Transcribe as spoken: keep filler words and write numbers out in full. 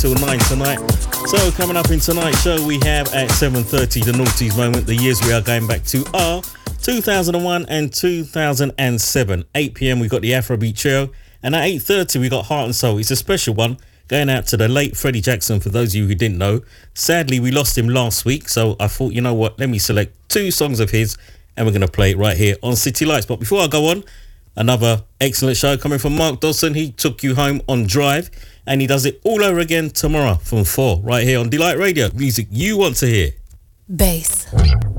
till nine tonight. So coming up in tonight's show, we have at seven thirty the Naughties Moment. The years we are going back to are two thousand one and two thousand seven. eight p.m. we got the Afrobeat Trio, and at eight thirty we got Heart and Soul. It's a special one going out to the late Freddie Jackson. For those of you who didn't know, sadly we lost him last week, so I thought, you know what, let me select two songs of his and we're going to play it right here on City Lights. But before I go on, another excellent show coming from Mark Dawson. He took you home on Drive, and he does it all over again tomorrow from four right here on Delight Radio. Music you want to hear. Bass.